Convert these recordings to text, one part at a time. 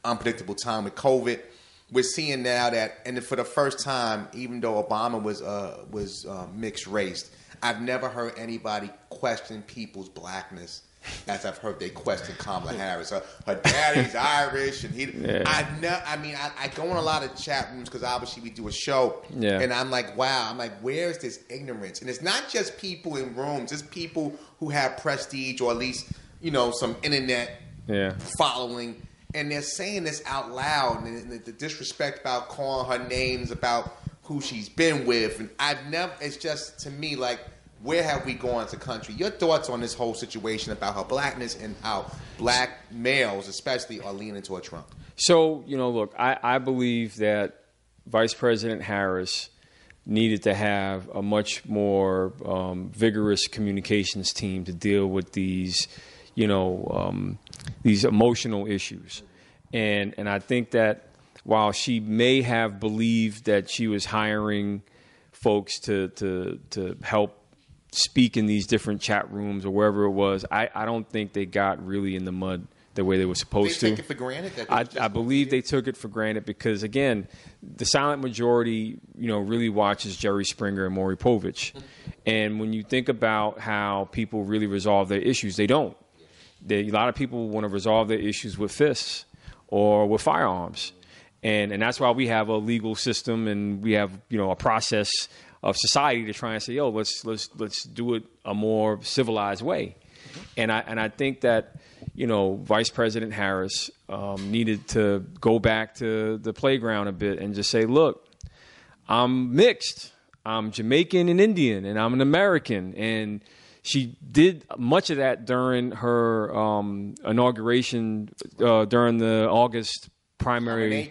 unpredictable time with COVID. We're seeing now that, and for the first time, even though Obama was mixed race, I've never heard anybody question people's blackness as I've heard they question Kamala Harris. Her daddy's Irish, and I go in a lot of chat rooms because obviously we do a show, and I'm like, wow, where's this ignorance? And it's not just people in rooms; it's people who have prestige or at least some internet following. And they're saying this out loud, and the disrespect about calling her names, about who she's been with, and it's just, to me, like, where have we gone as a country? Your thoughts on this whole situation about her blackness and how black males, especially, are leaning toward Trump? So, look, I believe that Vice President Harris needed to have a much more vigorous communications team to deal with these emotional issues. And I think that while she may have believed that she was hiring folks to help speak in these different chat rooms or wherever it was, I don't think they got really in the mud the way they were supposed to. They take it for granted? I believe they took it for granted because, again, the silent majority, really watches Jerry Springer and Maury Povich. And when you think about how people really resolve their issues, they don't. A lot of people want to resolve their issues with fists or with firearms. And that's why we have a legal system and we have, a process of society to try and say, let's do it a more civilized way. And I think that, Vice President Harris needed to go back to the playground a bit and just say, look, I'm mixed. I'm Jamaican and Indian, and I'm an American. And she did much of that during her inauguration during the August primary.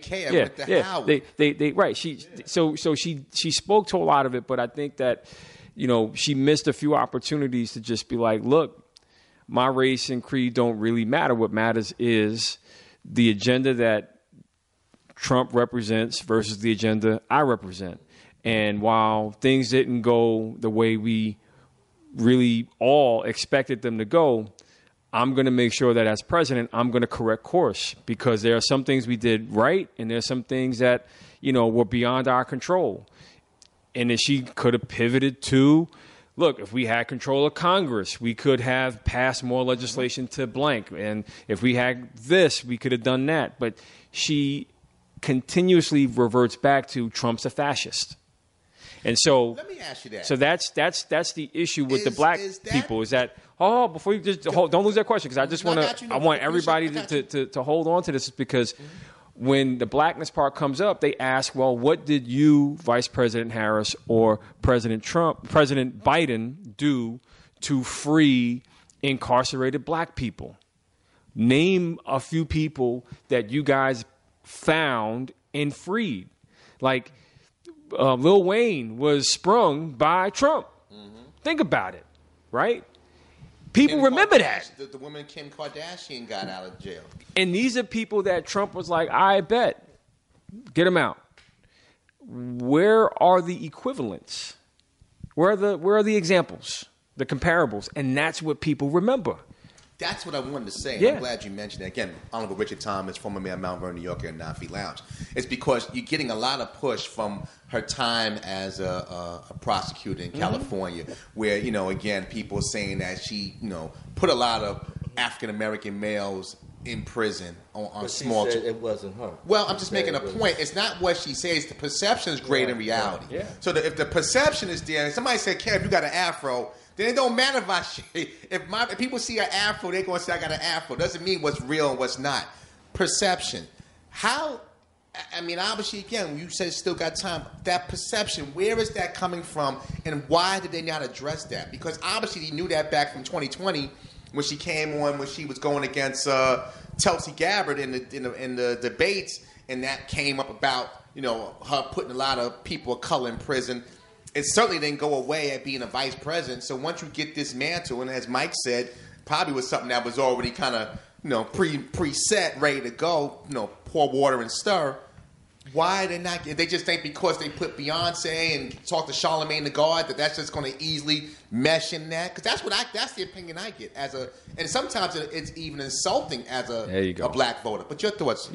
Right. She spoke to a lot of it, but I think that she missed a few opportunities to just be like, look, my race and creed don't really matter. What matters is the agenda that Trump represents versus the agenda I represent. And while things didn't go the way we really all expected them to go, I'm going to make sure that as president, I'm going to correct course because there are some things we did right and there's some things that, were beyond our control. And then she could have pivoted to, look, if we had control of Congress, we could have passed more legislation to blank. And if we had this, we could have done that. But she continuously reverts back to Trump's a fascist. And so, let me ask you that. So that's the issue with the black people is that before you just don't lose that question because I want everybody to hold on to this because when the blackness part comes up, they ask, well, what did you, Vice President Harris or President Biden do to free incarcerated black people? Name a few people that you guys found and freed. Like Lil Wayne was sprung by Trump. Think about it, right? People remember that. The woman Kim Kardashian got out of jail. And these are people that Trump was like, I bet. Get them out. Where are the equivalents? Where are the examples? The comparables? And that's what people remember. That's what I wanted to say. Yeah. I'm glad you mentioned it. Again, Honorable Richard Thomas, former mayor of Mount Vernon, New York, and Nafi Lounge. It's because you're getting a lot of push from her time as a prosecutor in California, where, again, people are saying that she, put a lot of African-American males in prison on small... She said it wasn't her. Well, I'm just making a point. It's not what she says. The perception is great in reality. Yeah. So if the perception is there, and somebody said, Kev, you got an afro... Then it don't matter if I shave. If people see an afro, they're going to say I got an afro. Doesn't mean what's real and what's not. Perception. Obviously, again, you said still got time. That perception, where is that coming from, and why did they not address that? Because obviously, they knew that back from 2020 when she came on, when she was going against Tulsi Gabbard in the debates, and that came up about her putting a lot of people of color in prison. It certainly didn't go away at being a vice president. So once you get this mantle, and as Mike said, probably was something that was already kind of, preset, ready to go, pour water and stir. Why they not? They just think because they put Beyonce and talk to Charlamagne the God that's just going to easily mesh in that. Because that's the opinion I get and sometimes it's even insulting as a black voter. But your thoughts?